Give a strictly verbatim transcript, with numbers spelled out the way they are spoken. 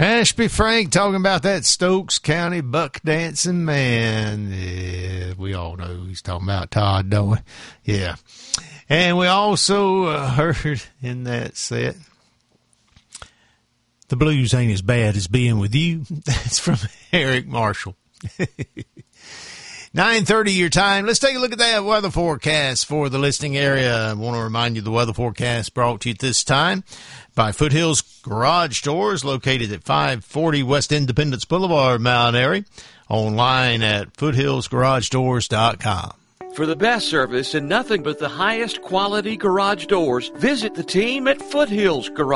Ashby Frank talking about that Stokes County buck dancing man. Yeah, we all know he's talking about Todd, don't we? Yeah. And we also uh, heard in that set, the blues ain't as bad as being with you. That's from Eric Marshall. nine thirty your time. Let's take a look at that weather forecast for the listening area. I want to remind you the weather forecast brought to you this time by Foothills Garage Doors, located at five forty West Independence Boulevard, Mount Airy. Online at foothills garage doors dot com. For the best service and nothing but the highest quality garage doors, visit the team at Foothills Garage